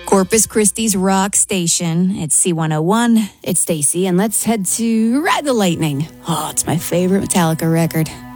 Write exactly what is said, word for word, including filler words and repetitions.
Corpus Christi's rock station. It's C one oh one. It's Stacy, and let's head to Ride the Lightning. Oh, it's my favorite Metallica record.